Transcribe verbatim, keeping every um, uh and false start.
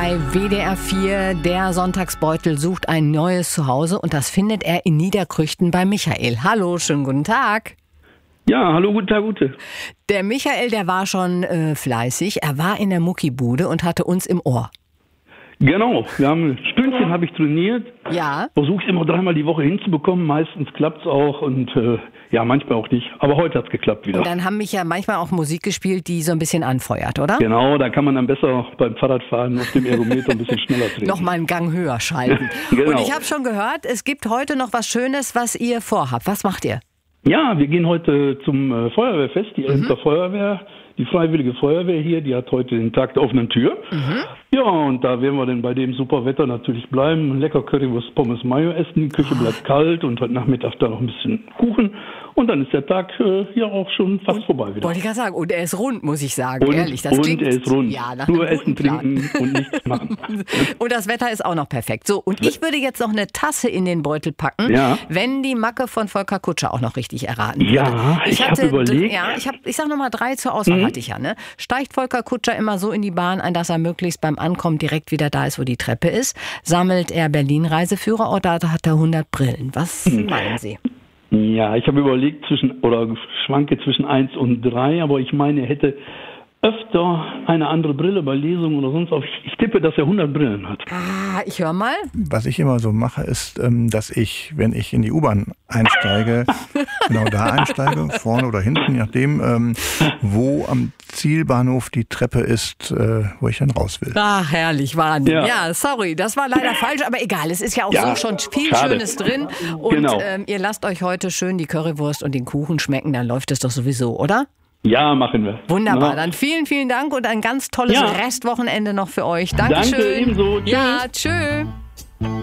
bei W D R vier. Der Sonntagsbeutel sucht ein neues Zuhause und das findet er in Niederkrüchten bei Michael. Hallo, schönen guten Tag. Ja, hallo, guten Tag, gute. Der Michael, der war schon äh, fleißig. Er war in der Muckibude und hatte uns im Ohr. Genau, wir haben ein Stündchen habe ich trainiert. Ja. Versuche es immer dreimal die Woche hinzubekommen. Meistens klappt es auch und äh, ja, manchmal auch nicht. Aber heute hat es geklappt wieder. Und dann haben mich ja manchmal auch Musik gespielt, die so ein bisschen anfeuert, oder? Genau, da kann man dann besser beim Fahrradfahren auf dem Ergometer ein bisschen schneller treten. Nochmal einen Gang höher schalten. Genau. Und ich habe schon gehört, es gibt heute noch was Schönes, was ihr vorhabt. Was macht ihr? Ja, wir gehen heute zum äh, Feuerwehrfest, die Elmter mhm. Feuerwehr. Die Freiwillige Feuerwehr hier, die hat heute den Tag der offenen Tür. Mhm. Ja, und da werden wir dann bei dem super Wetter natürlich bleiben. Lecker Currywurst, Pommes, Mayo essen. Die Küche bleibt kalt und heute Nachmittag dann noch ein bisschen Kuchen. Und dann ist der Tag äh, ja auch schon fast und, vorbei wieder. Wollte ich gerade sagen. Und er ist rund, muss ich sagen. Und, Ehrlich, das und klingt, er ist rund. Ja, nach Nur einem essen, Plan. trinken und nichts machen. Und das Wetter ist auch noch perfekt. So, und ich würde jetzt noch eine Tasse in den Beutel packen, ja. wenn die Macke von Volker Kutscher auch noch richtig erraten würde. Ja, ich, ich habe überlegt. Ja, ich, hab, ich sag nochmal drei zur Auswahl mhm. hatte ich ja. Ne? Steigt Volker Kutscher immer so in die Bahn ein, dass er möglichst beim Ankommen direkt wieder da ist, wo die Treppe ist? Sammelt er Berlin-Reiseführer oder hat er hundert Brillen? Was mhm. meinen Sie? Ja, ich habe überlegt zwischen oder schwanke zwischen eins und drei, aber ich meine, er hätte öfter eine andere Brille bei Lesungen oder sonst auch. Ich tippe, dass er hundert Brillen hat. Ah, ich höre mal. Was ich immer so mache, ist, dass ich, wenn ich in die U-Bahn einsteige, genau da einsteige, vorne oder hinten, je nachdem, wo am Zielbahnhof die Treppe ist, wo ich dann raus will. Ach, herrlich, Wahnsinn. Ja. ja, sorry, das war leider falsch, aber egal, es ist ja auch ja, so schon viel schade. Schönes drin. Und genau. ähm, ihr lasst euch heute schön die Currywurst und den Kuchen schmecken, dann läuft es doch sowieso, oder? Ja, machen wir. Wunderbar, ja. Dann vielen, vielen Dank und ein ganz tolles ja. Restwochenende noch für euch. Dankeschön. Danke, ebenso. Tschüss. Ja, tschö.